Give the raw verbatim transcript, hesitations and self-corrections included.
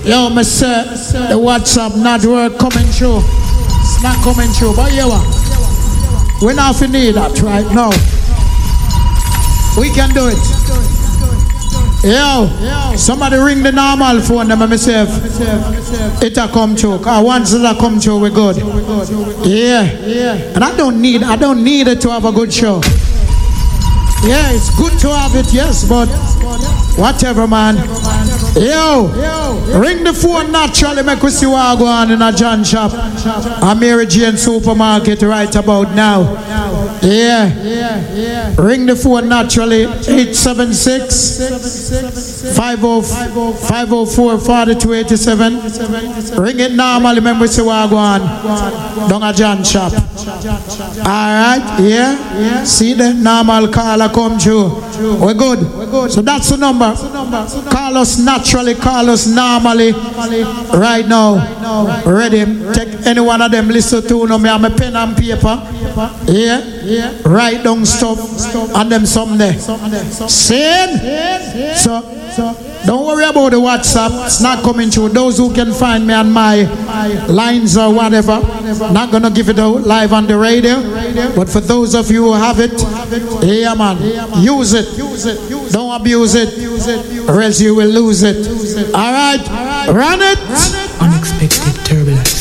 Yo, me say the WhatsApp not work coming through. It's not coming through, but yeah, we not fi need that right now. We can do it. Yo, somebody ring the normal phone them and myself. It'll come through. Cause once it'll come through, we're good. Yeah, yeah. And I don't need, I don't need it to have a good show. Yeah, it's good to have it, yes, but whatever, man. Yo, ring the phone naturally, make we see what go on in a John shop. A Mary Jane supermarket right about now. Yeah, ring the phone naturally. eight seven six, five oh four, four two eight seven. Ring it normally, remember see what go on down a John shop. Alright, yeah. See the normal caller come through. We're good. So that's the number. Call us naturally, call us normally. Right now. Ready? Take any one of them listen to no me have a pen and paper. Yeah. Write down stuff and them some there. Same. So don't worry about the WhatsApp. It's not coming through. Those who can find me on my lines or whatever, not gonna give it out live on the radio. But for those of you who have it, yeah man, use it. Don't abuse it, or else you will lose it. All right, run it. Unexpected turbulence.